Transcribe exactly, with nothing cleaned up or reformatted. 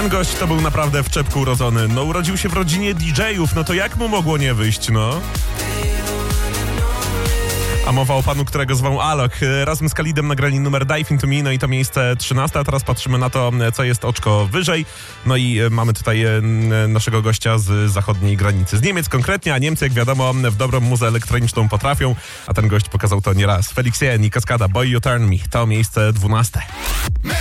Ten gość to był naprawdę w czepku urodzony. No urodził się w rodzinie D J-ów, no to jak mu mogło nie wyjść, no? A mowa o panu, którego zwał Alok. Razem z Khalidem nagrali numer Dive Into Me, no i to miejsce trzynaste, a teraz patrzymy na to, co jest oczko wyżej. No i mamy tutaj naszego gościa z zachodniej granicy. Z Niemiec konkretnie, a Niemcy, jak wiadomo, w dobrą muzę elektroniczną potrafią, a ten gość pokazał to nieraz. Felix Jen i Kaskada, Boy You Turn Me, to miejsce dwunaste.